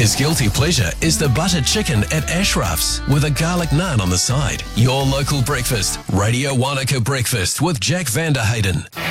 His guilty pleasure is the butter chicken at Ashraf's with a garlic naan on the side. Your local breakfast, Radio Wanaka Breakfast with Jack Vanderhayden.